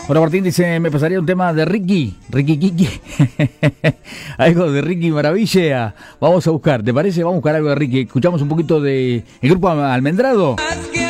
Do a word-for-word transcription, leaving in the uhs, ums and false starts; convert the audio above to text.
Bueno, Martín dice, me pasaría un tema de Ricky, Ricky Kiki, algo de Ricky Maravilla. Vamos a buscar, ¿te parece? Vamos a buscar algo de Ricky. Escuchamos un poquito de el grupo Almendrado.